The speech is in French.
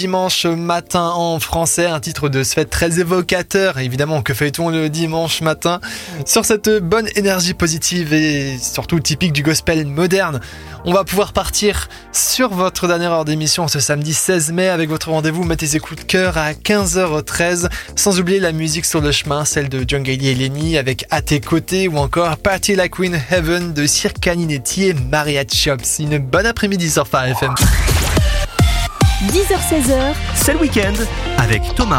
Dimanche matin en français, un titre de ce fait très évocateur. Évidemment, que fait-on le dimanche matin sur cette bonne énergie positive et surtout typique du gospel moderne. On va pouvoir partir sur votre dernière heure d'émission ce samedi 16 mai avec votre rendez-vous Mettez coups de cœur à 15h13. Sans oublier la musique sur le chemin, celle de John Gailey et Lenny avec À tes côtés ou encore Party Like Queen Heaven de Circa Ninetti et Maria Chops. Une bonne après-midi sur Phare FM. 10h-16h, C'est le week-end avec Thomas.